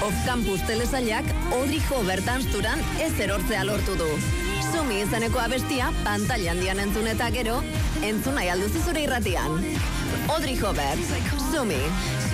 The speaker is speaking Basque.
of Campus telesailak Audrey Hobart dansturan ez erortzea lortu du. Sumi izeneko abestia pantalla handian entzun eta gero, entzun nahi alduzu zure irratian. Audrey Hobart, Sumi.